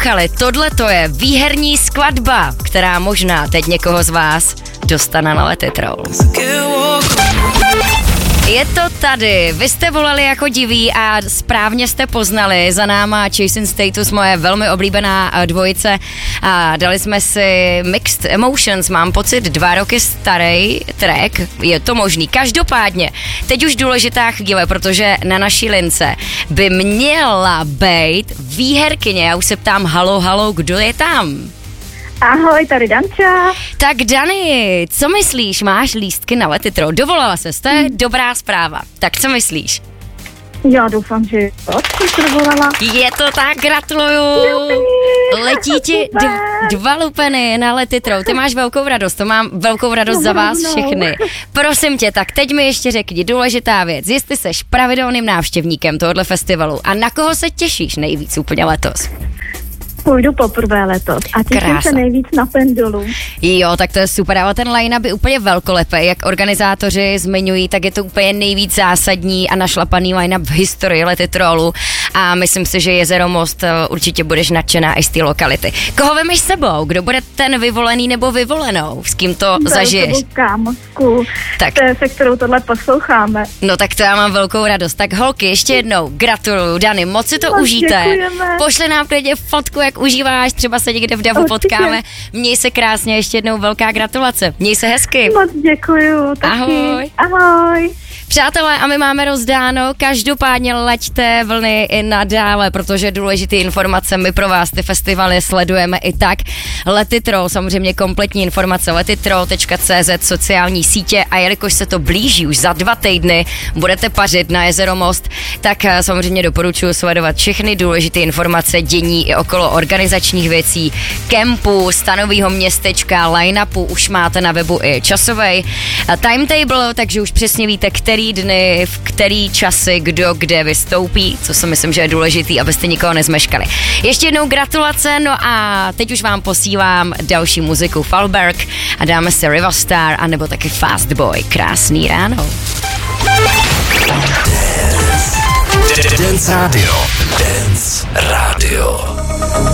lokalit. Tohle to je výherní skladba, která možná teď někoho z vás dostane na Letitrol. Je to tady, vy jste volali jako diví a správně jste poznali, za náma Chasing Status, moje velmi oblíbená dvojice, a dali jsme si Mixed Emotions, mám pocit 2 roky starý track, je to možný. Každopádně, teď už důležitá chvíle, protože na naší lince by měla být výherkyně, já už se ptám halo, kdo je tam? Ahoj, tady Danča. Tak Dani, co myslíš, máš lístky na Letitrol, dovolala ses, to je dobrá zpráva, tak co myslíš? Já doufám, že jsem se dovolala. Je to tak, gratuluju. Letí ti 2 lupeny na Letitrol, ty máš velkou radost, to mám velkou radost za vás všechny. Prosím tě, tak teď mi ještě řekni důležitá věc, jestli seš pravidelným návštěvníkem tohohle festivalu a na koho se těšíš nejvíc úplně letos? Půjdu poprvé letos a těším se nejvíc na Pendulu. Jo, tak to je super, ale ten line-up je úplně velkolepý, jak organizátoři zmiňují, tak je to úplně nejvíc zásadní a našlapaný line-up v historii Letitrolu a myslím si, že Jezero Most určitě budeš nadšená i z té lokality. Koho vemeš s sebou? Kdo bude ten vyvolený nebo vyvolenou? S kým to zažiješ? Kámošku, tak. Se kterou tohle posloucháme. No tak to já mám velkou radost. Tak holky, ještě jednou gratuluju, Dani, moc si to užijte. Děkujeme. Pošli nám klidně fotku, jak užíváš, třeba se někde v davu potkáme. Měj se krásně, ještě jednou velká gratulace. Měj se hezky. Moc děkuju. Taky. Ahoj. Ahoj. Přátelé, a my máme rozdáno, každopádně laďte vlny i nadále, protože důležité informace my pro vás ty festivaly sledujeme i tak. Letitrol, samozřejmě kompletní informace letitrol.cz, sociální sítě, a jelikož se to blíží, už za 2 týdny budete pařit na Jezero Most, tak samozřejmě doporučuji sledovat všechny důležité informace, dění i okolo organizačních věcí, kempu, stanového městečka, line-upu, už máte na webu i časovej timetable, takže už přesně víte, který dny, v který časy, kdo kde vystoupí, co si myslím, že je důležitý, abyste nikoho nezmeškali. Ještě jednou gratulace, no a teď už vám posílám další muziku Falberg a dáme si River Star, anebo taky Fast Boy. Krásný ráno. Dance Radio.